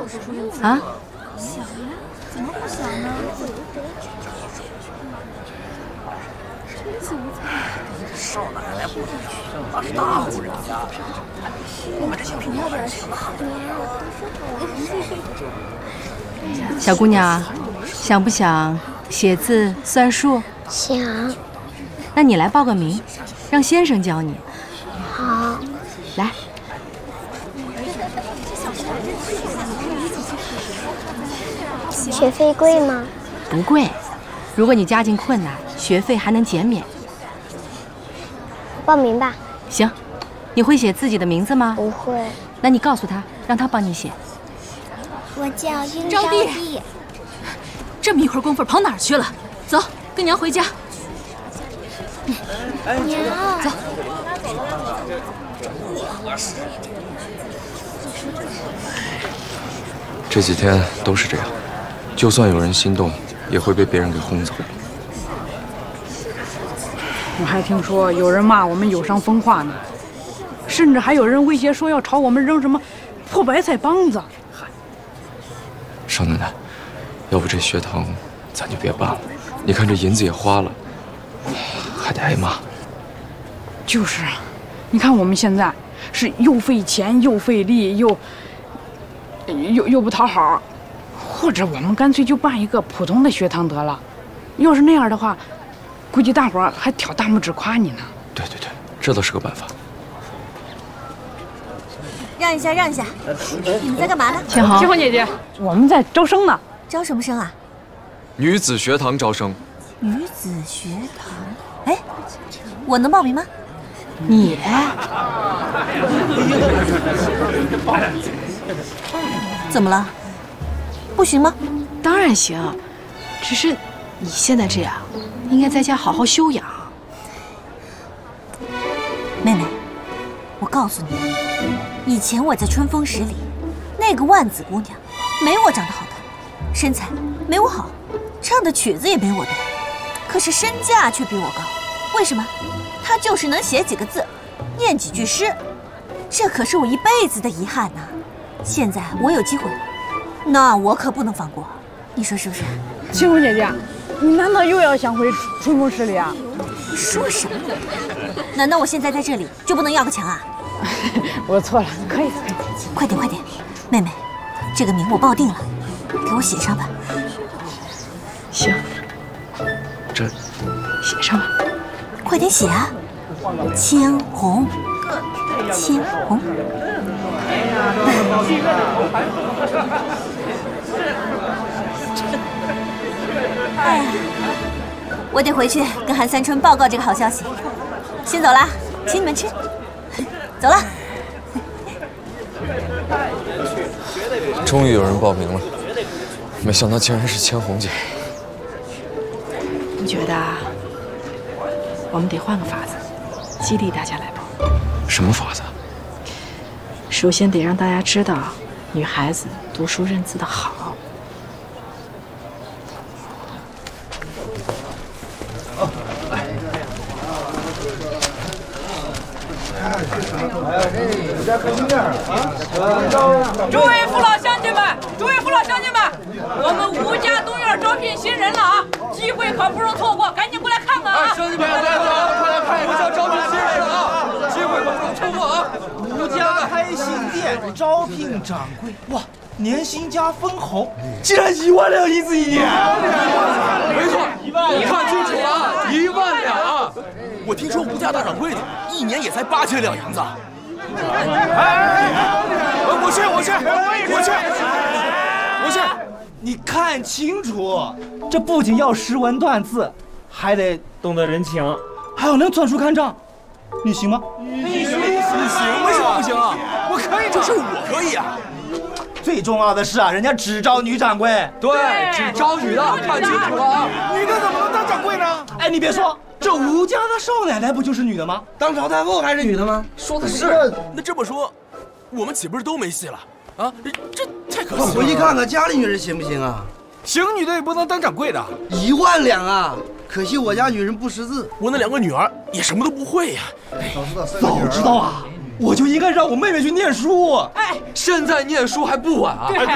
啊？ 想呀，怎么不想呢？ 少奶奶不能去，那是大户人家。我们这些平民百姓小姑娘，想不想写字算数？ 想。 那你来报个名，让先生教你。 好。 来。 学费贵吗？ 不贵，如果你家境困难，学费还能减免。 报名吧。 行，你会写自己的名字吗？ 不会。 那你告诉他，让他帮你写。 我叫殷招娣。 这么一会儿功夫跑哪儿去了？走，跟娘回家。 娘， 走。 这几天都是这样，就算有人心动，也会被别人给轰走。 我还听说有人骂我们有伤风化呢，甚至还有人威胁说要朝我们扔什么破白菜帮子。 少奶奶，要不这学堂咱就别办了。你看这银子也花了，还得挨骂。 就是啊，你看我们现在是又费钱又费力又不讨好，或者我们干脆就办一个普通的学堂得了。要是那样的话，估计大伙儿还挑大拇指夸你呢。 对，这倒是个办法。 让一下，让一下，你们在干嘛呢？ 千红姐姐，我们在招生呢。 招什么生啊？ 女子学堂招生。 女子学堂？哎，我能报名吗？ 你？ 怎么了？不行吗？ 当然行，只是你现在这样，应该在家好好休养。 妹妹，我告诉你，以前我在春风十里，那个万子姑娘，没我长得好看，身材没我好，唱的曲子也没我多，可是身价却比我高。为什么？她就是能写几个字，念几句诗，这可是我一辈子的遗憾呐。现在我有机会，那我可不能放过，你说是不是？ 千红姐姐，你难道又要想回春风十里啊？ 你说什么？难道我现在在这里就不能要个强啊？ 我错了，可以。 快点，妹妹，这个名我报定了，给我写上吧。 行， 这写上吧。 快点写啊！千红，千红。哎呀，我得回去跟韩三春报告这个好消息。先走了，请你们吃。走了。 终于有人报名了，没想到竟然是千红姐。 我觉得我们得换个法子，激励大家来报。 什么法子？ 首先得让大家知道，女孩子读书认字的好。 诸位父老乡亲们，我们吴家东院招聘新人了啊！机会可不容错过，赶紧过来看看啊！ 乡亲们，快来看！吴家招聘新人了啊！机会可不容错过啊！ 吴家开新店，招聘掌柜，哇，年薪加分红，竟然1万两银子一年！ 没错，你看清楚了啊，1万两啊！ 我听说吴家大掌柜的1年也才8000两银子。 我去！你看清楚，这不仅要识文断字，还得懂得人情，还要能算书看账。你行吗？ 你行？为什么不行啊？我可以，就是我可以啊。 最重要的是啊，人家只招女掌柜。 对，只招女的，看清楚了啊！ 女的怎么能当掌柜呢？哎，你别说，这吴家的少奶奶不就是女的吗？ 当朝太后还是女的吗？ 说的是。 那这么说，我们岂不是都没戏了？啊，这太可惜了！ 回去看看家里女人行不行啊？ 行女的也不能当掌柜的。 1万两啊！可惜我家女人不识字， 我那2个女儿也什么都不会呀。 早知道啊，我就应该让我妹妹去念书。 哎，现在念书还不晚啊！ 对，